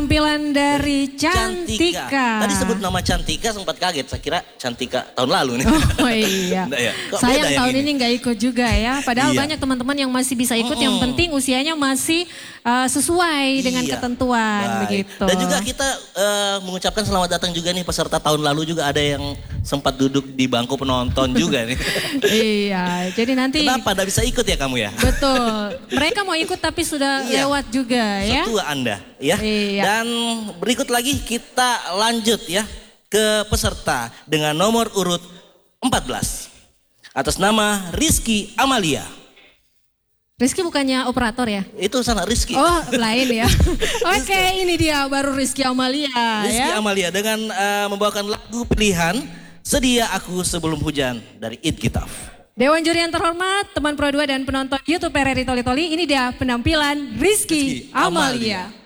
Penampilan dari Cantika. Tadi sebut nama Cantika sempat kaget, saya kira Cantika tahun lalu nih. Oh iya. Nggak ya? Kok Sayang beda yang tahun ini nggak ikut juga ya. Padahal Iya. banyak teman-teman yang masih bisa ikut. Yang penting usianya masih sesuai dengan Iya. ketentuan Baik. begitu. Dan juga kita mengucapkan selamat datang juga nih peserta tahun lalu juga ada yang sempat duduk di bangku penonton juga nih. Iya, jadi nanti. Kenapa nggak bisa ikut ya kamu ya? Betul. Mereka mau ikut tapi sudah Iya. lewat juga ya. Setua Anda ya. Iya. Dan berikut lagi kita lanjut ya ke peserta dengan nomor urut 14. Atas nama Rizky Amalia. Rizky bukannya operator ya? Itu sana Rizky. Oh lain ya. Oke ini dia baru Rizky Amalia Rizky ya. Amalia dengan membawakan lagu pilihan Sedia Aku Sebelum Hujan dari It Gitaf. Dewan juri yang terhormat, teman Pro 2 dan penonton YouTube RRI Toli Toli, ini dia penampilan Rizky Amalia.